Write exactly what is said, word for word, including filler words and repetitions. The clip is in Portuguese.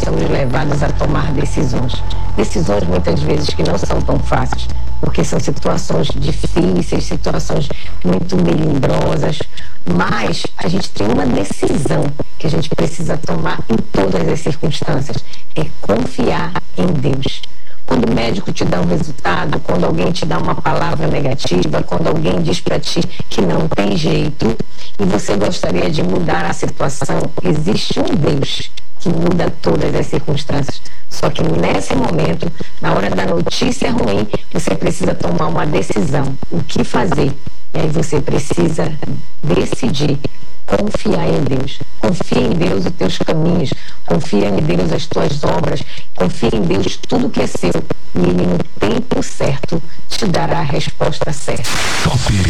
somos levados a tomar decisões. Decisões muitas vezes que não são tão fáceis, porque são situações difíceis, situações muito melindrosas, mas a gente tem uma decisão que a gente precisa tomar em todas as circunstâncias, é confiar em Deus. Quando o médico te dá um resultado, quando alguém te dá uma palavra negativa, quando alguém diz para ti que não tem jeito e você gostaria de mudar a situação, existe um Deus que muda todas as circunstâncias. Só que nesse momento, na hora da notícia ruim, você precisa tomar uma decisão. O que fazer? E aí você precisa decidir. Confiar em Deus. Confia em Deus os teus caminhos. Confia em Deus as tuas obras. Confia em Deus tudo que é seu. E Ele, no tempo certo, te dará a resposta certa. Top